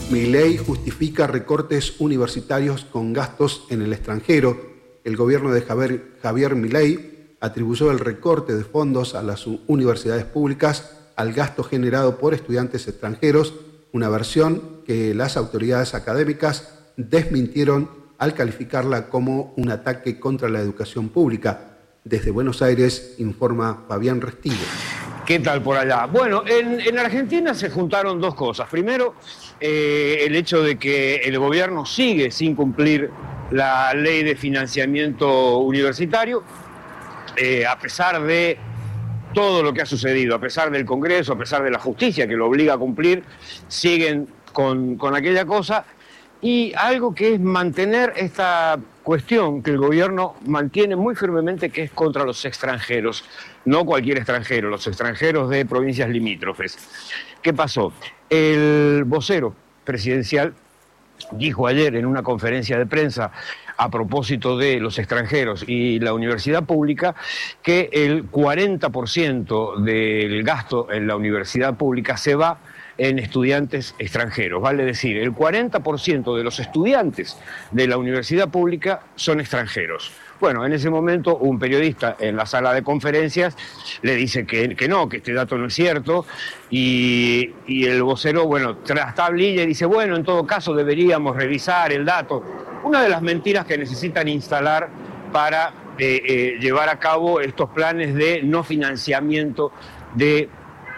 Milei justifica recortes universitarios con gastos en el extranjero. El gobierno de Javier Milei atribuyó el recorte de fondos a las universidades públicas al gasto generado por estudiantes extranjeros, una versión que las autoridades académicas desmintieron al calificarla como un ataque contra la educación pública. Desde Buenos Aires informa Fabián Restivo. ¿Qué tal por allá? Bueno, en Argentina se juntaron dos cosas. Primero, el hecho de que el gobierno sigue sin cumplir la ley de financiamiento universitario, a pesar de todo lo que ha sucedido, a pesar del Congreso, a pesar de la justicia que lo obliga a cumplir, siguen con aquella cosa. Y algo que es mantener esta cuestión que el gobierno mantiene muy firmemente, que es contra los extranjeros, no cualquier extranjero, los extranjeros de provincias limítrofes. ¿Qué pasó? El vocero presidencial dijo ayer en una conferencia de prensa a propósito de los extranjeros y la universidad pública que el 40% del gasto en la universidad pública se va en estudiantes extranjeros, vale decir, el 40% de los estudiantes de la universidad pública son extranjeros. Bueno, en ese momento un periodista en la sala de conferencias le dice que no, que este dato no es cierto, y el vocero, bueno, trastablilla y dice, bueno, en todo caso deberíamos revisar el dato. Una de las mentiras que necesitan instalar para llevar a cabo estos planes de no financiamiento de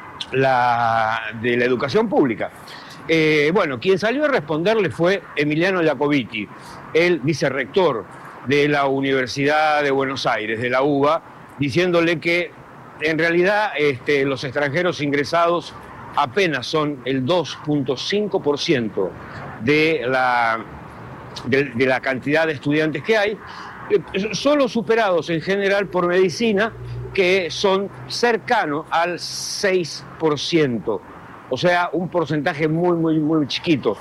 la educación pública. Bueno, quien salió a responderle fue Emiliano Jacobiti, el vicerrector de la Universidad de Buenos Aires, de la UBA, diciéndole que en realidad los extranjeros ingresados apenas son el 2.5% de la cantidad de estudiantes que hay, solo superados en general por medicina, que son cercanos al 6%, o sea, un porcentaje muy chiquito.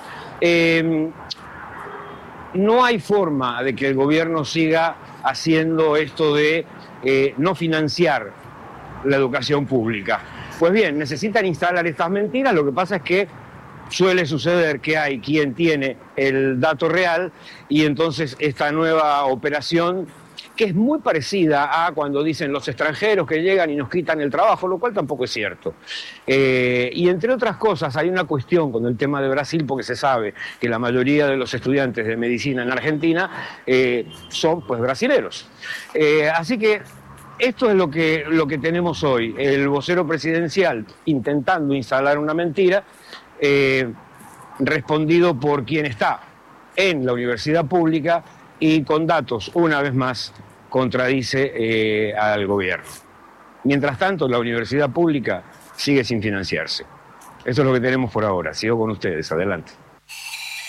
No hay forma de que el gobierno siga haciendo esto de no financiar la educación pública. Pues bien, necesitan instalar estas mentiras, lo que pasa es que suele suceder que hay quien tiene el dato real y entonces esta nueva operación, que es muy parecida a cuando dicen los extranjeros que llegan y nos quitan el trabajo, lo cual tampoco es cierto. Y entre otras cosas hay una cuestión con el tema de Brasil, porque se sabe que la mayoría de los estudiantes de medicina en Argentina son pues brasileros. Así que esto es lo que tenemos hoy, el vocero presidencial intentando instalar una mentira, respondido por quien está en la universidad pública y con datos, una vez más, contradice al gobierno. Mientras tanto, la universidad pública sigue sin financiarse. Eso es lo que tenemos por ahora. Sigo con ustedes. Adelante.